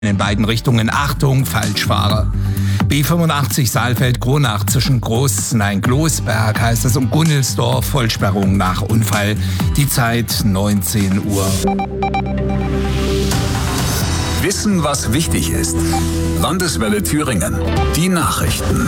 In beiden Richtungen Achtung, Falschfahrer. B85 Saalfeld-Kronach zwischen Glosberg heißt es, um Gunnelsdorf, Vollsperrung nach Unfall. Die Zeit 19 Uhr. Wissen, was wichtig ist. Landeswelle Thüringen. Die Nachrichten.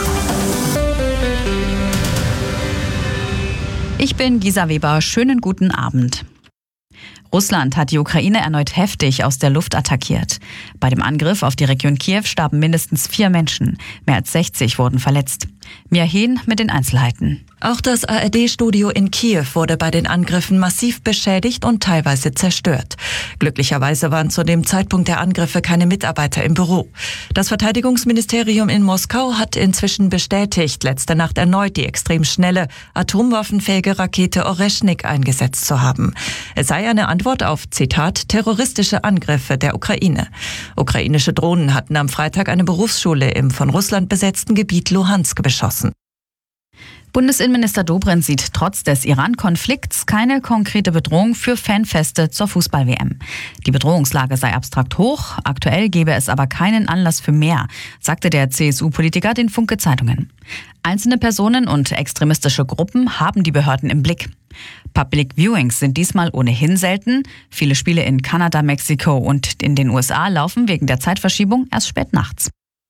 Ich bin Gisa Weber. Schönen guten Abend. Russland hat die Ukraine erneut heftig aus der Luft attackiert. Bei dem Angriff auf die Region Kiew starben mindestens 4 Menschen. Mehr als 60 wurden verletzt. Mia Hehn mit den Einzelheiten. Auch das ARD-Studio in Kiew wurde bei den Angriffen massiv beschädigt und teilweise zerstört. Glücklicherweise waren zu dem Zeitpunkt der Angriffe keine Mitarbeiter im Büro. Das Verteidigungsministerium in Moskau hat inzwischen bestätigt, letzte Nacht erneut die extrem schnelle, atomwaffenfähige Rakete Oreschnik eingesetzt zu haben. Es sei eine Antwort auf, Zitat, terroristische Angriffe der Ukraine. Ukrainische Drohnen hatten am Freitag eine Berufsschule im von Russland besetzten Gebiet Luhansk beschossen. Bundesinnenminister Dobrindt sieht trotz des Iran-Konflikts keine konkrete Bedrohung für Fanfeste zur Fußball-WM. Die Bedrohungslage sei abstrakt hoch, aktuell gebe es aber keinen Anlass für mehr, sagte der CSU-Politiker den Funke-Zeitungen. Einzelne Personen und extremistische Gruppen haben die Behörden im Blick. Public Viewings sind diesmal ohnehin selten. Viele Spiele in Kanada, Mexiko und in den USA laufen wegen der Zeitverschiebung erst spät nachts.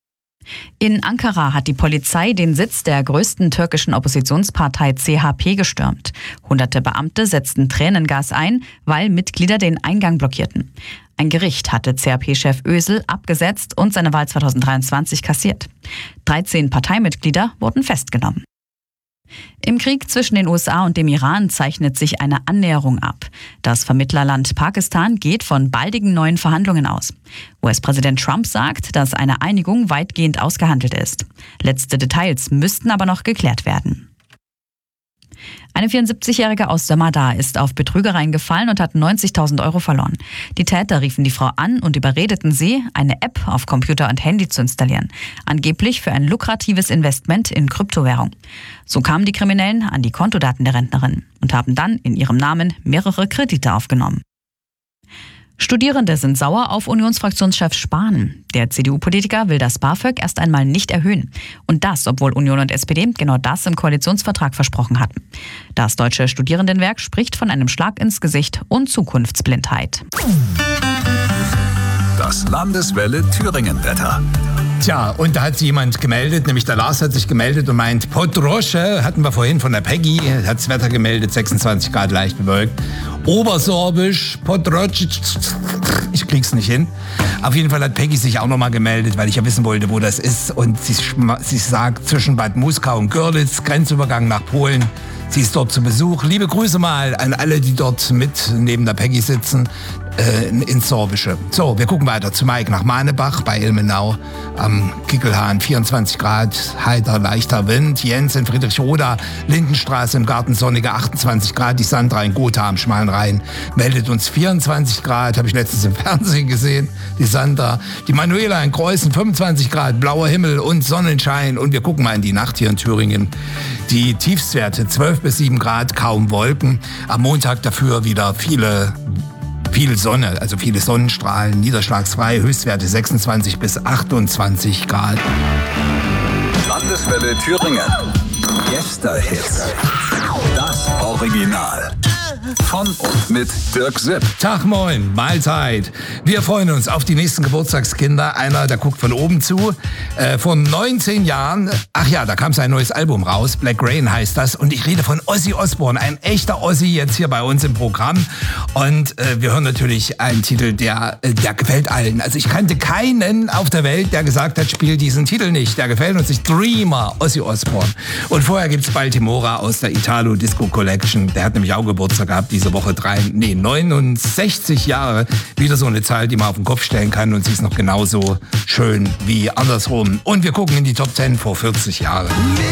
In Ankara hat die Polizei den Sitz der größten türkischen Oppositionspartei CHP gestürmt. Hunderte Beamte setzten Tränengas ein, weil Mitglieder den Eingang blockierten. Ein Gericht hatte CHP-Chef Özal abgesetzt und seine Wahl 2023 kassiert. 13 Parteimitglieder wurden festgenommen. Im Krieg zwischen den USA und dem Iran zeichnet sich eine Annäherung ab. Das Vermittlerland Pakistan geht von baldigen neuen Verhandlungen aus. US-Präsident Trump sagt, dass eine Einigung weitgehend ausgehandelt ist. Letzte Details müssten aber noch geklärt werden. Eine 74-Jährige aus Sömmerda ist auf Betrügereien gefallen und hat 90.000 Euro verloren. Die Täter riefen die Frau an und überredeten sie, eine App auf Computer und Handy zu installieren. Angeblich für ein lukratives Investment in Kryptowährung. So kamen die Kriminellen an die Kontodaten der Rentnerin und haben dann in ihrem Namen mehrere Kredite aufgenommen. Studierende sind sauer auf Unionsfraktionschef Spahn. Der CDU-Politiker will das BAföG erst einmal nicht erhöhen. Und das, obwohl Union und SPD genau das im Koalitionsvertrag versprochen hatten. Das Deutsche Studierendenwerk spricht von einem Schlag ins Gesicht und Zukunftsblindheit. Das Landeswelle Thüringen-Wetter. Tja, und da hat sich jemand gemeldet, nämlich der Lars hat sich gemeldet und meint, Podrosche, hatten wir vorhin von der Peggy, hat das Wetter gemeldet, 26 Grad leicht bewölkt. Obersorbisch, Podrosche, ich krieg's nicht hin. Auf jeden Fall hat Peggy sich auch nochmal gemeldet, weil ich ja wissen wollte, wo das ist. Und sie sagt, zwischen Bad Muskau und Görlitz, Grenzübergang nach Polen. Sie ist dort zu Besuch. Liebe Grüße mal an alle, die dort mit neben der Peggy sitzen, ins Sorbische. So, wir gucken weiter zu Mike nach Manebach bei Ilmenau am Kickelhahn. 24 Grad, heiter, leichter Wind. Jens in Friedrichroda, Lindenstraße im Garten sonnige 28 Grad. Die Sandra in Gotha am Schmalen Rhein meldet uns 24 Grad. Habe ich letztens im Fernsehen gesehen. Die Sandra. Die Manuela in Kreuzen 25 Grad, blauer Himmel und Sonnenschein. Und wir gucken mal in die Nacht hier in Thüringen. Die Tiefstwerte 12 bis 7 Grad, kaum Wolken. Am Montag dafür wieder viel Sonne, also viele Sonnenstrahlen, niederschlagsfrei, Höchstwerte 26 bis 28 Grad. Landeswelle Thüringen. Gästehits. Das Original. Von und mit Dirk Sipp. Tag, moin, Mahlzeit. Wir freuen uns auf die nächsten Geburtstagskinder. Einer, der guckt von oben zu. Vor 19 Jahren, ach ja, da kam sein neues Album raus. Black Rain heißt das. Und ich rede von Ozzy Osbourne, ein echter Ozzy jetzt hier bei uns im Programm. Und wir hören natürlich einen Titel, der gefällt allen. Also ich kannte keinen auf der Welt, der gesagt hat, spiel diesen Titel nicht. Der gefällt uns nicht. Dreamer, Ozzy Osbourne. Und vorher gibt's Baltimora aus der Italo Disco Collection. Der hat nämlich auch Geburtstag gehabt diese Woche. 69 Jahre. Wieder so eine Zahl, die man auf den Kopf stellen kann. Und sie ist noch genauso schön wie andersrum. Und wir gucken in die Top 10 vor 40 Jahren.